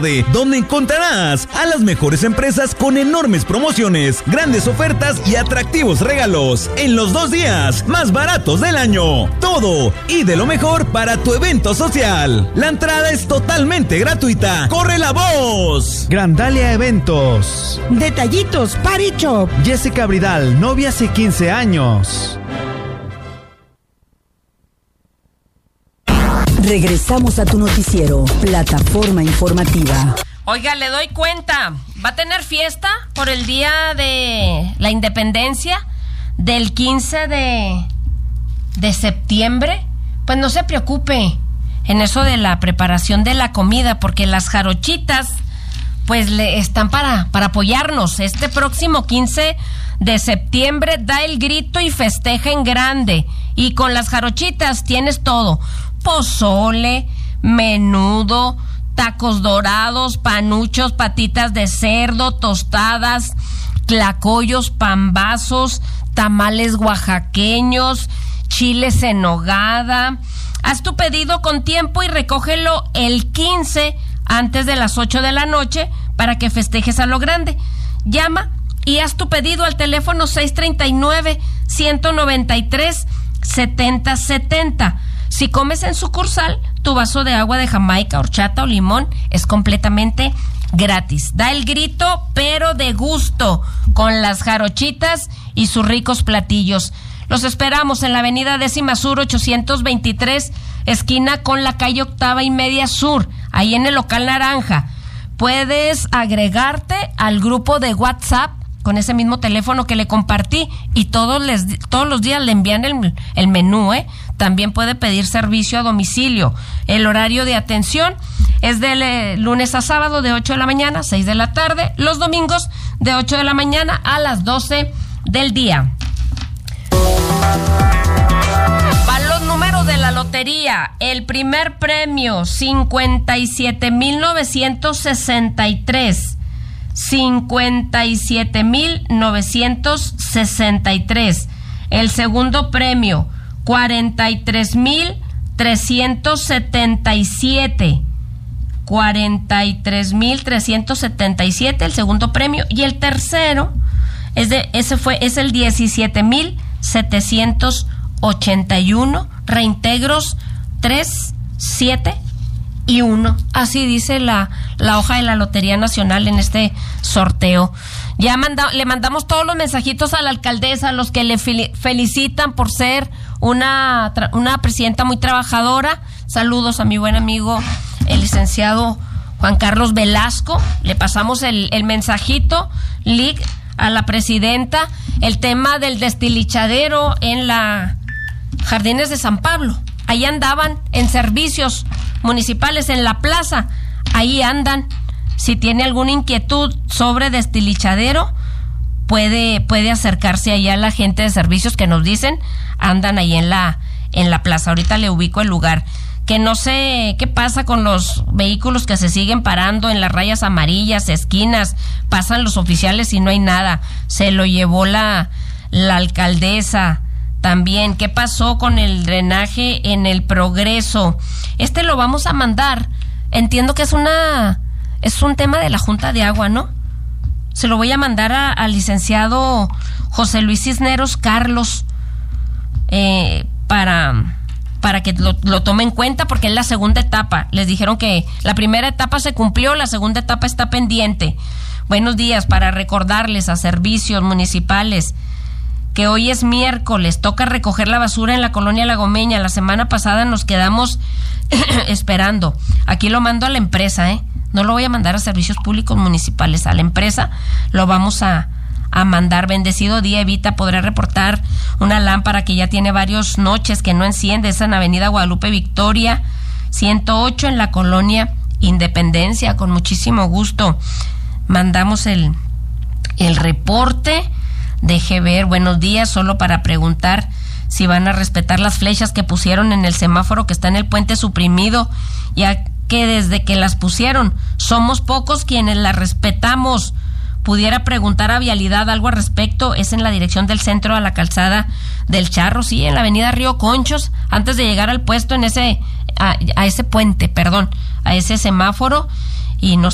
tarde, donde encontrarás a las mejores empresas con enormes promociones, grandes ofertas y atractivos regalos en los 2 días más baratos del año. Todo y de lo mejor para tu evento social. La entrada es totalmente gratuita. ¡Corre la voz! Grandalia Eventos. Detallitos Party Shop. Jessica Bridal, novia hace 15 años. Regresamos a tu noticiero, Plataforma Informativa. Oiga, le doy cuenta, ¿va a tener fiesta por el Día de la Independencia del 15 de septiembre? Pues no se preocupe en eso de la preparación de la comida, porque las jarochitas pues están para apoyarnos. Este próximo 15 de septiembre da el grito y festeja en grande. Y con las jarochitas tienes todo: pozole, menudo, tacos dorados, panuchos, patitas de cerdo, tostadas, tlacoyos, pambazos, tamales oaxaqueños, chiles en nogada. Haz tu pedido con tiempo y recógelo el 15 antes de las 8 de la noche para que festejes a lo grande. Llama y haz tu pedido al teléfono 639-193-7070. Si comes en sucursal, tu vaso de agua de Jamaica, horchata o limón es completamente gratis. Da el grito, pero de gusto, con las jarochitas y sus ricos platillos. Los esperamos en la avenida 10ª Sur 823, esquina con la calle 8ª y media Sur, ahí en el local naranja. Puedes agregarte al grupo de WhatsApp con ese mismo teléfono que le compartí y todos los días le envían el menú, ¿eh? También puede pedir servicio a domicilio. El horario de atención es de lunes a sábado de 8 de la mañana a 6 de la tarde, los domingos de 8 de la mañana a las 12 del día. Van los números de la lotería. El primer premio, 57,963. 57,963. El segundo premio, 43,377. 43,377 el segundo premio. Y el tercero es el 17,781. Reintegros 3, 7 y 1. Así dice la hoja de la Lotería Nacional en este sorteo. Ya le mandamos todos los mensajitos a la alcaldesa, a los que le felicitan por ser una presidenta muy trabajadora. Saludos a mi buen amigo, el licenciado Juan Carlos Velasco. Le pasamos el mensajito, Lic, a la presidenta. El tema del destilichadero en la Jardines de San Pablo. Ahí andaban en servicios municipales en la plaza. Ahí andan. Si tiene alguna inquietud sobre destilichadero, puede acercarse allá a la gente de servicios que nos dicen, andan ahí en la plaza. Ahorita le ubico el lugar. Que no sé qué pasa con los vehículos que se siguen parando en las rayas amarillas, esquinas, pasan los oficiales y no hay nada. Se lo llevó la alcaldesa. También, ¿qué pasó con el drenaje en el Progreso? Lo vamos a mandar. Entiendo que es un tema de la Junta de Agua, ¿no? Se lo voy a mandar al licenciado José Luis Cisneros Carlos para que lo tome en cuenta, porque es la segunda etapa. Les dijeron que la primera etapa se cumplió, la segunda etapa está pendiente. Buenos días, para recordarles a servicios municipales que hoy es miércoles, toca recoger la basura en la colonia La Gomeña. La semana pasada nos quedamos esperando. Aquí lo mando a la empresa, no lo voy a mandar a servicios públicos municipales, a la empresa lo vamos a mandar. Bendecido día. Evita podrá reportar una lámpara que ya tiene varias noches que no enciende. Es en Avenida Guadalupe Victoria 108 en la colonia Independencia. Con muchísimo gusto mandamos el reporte. Deje ver, buenos días, solo para preguntar si van a respetar las flechas que pusieron en el semáforo que está en el puente suprimido, ya que desde que las pusieron somos pocos quienes las respetamos. Pudiera preguntar a Vialidad algo al respecto. Es en la dirección del centro a la calzada del Charro, sí, en la avenida Río Conchos, antes de llegar al puesto, a ese puente, a ese semáforo, y nos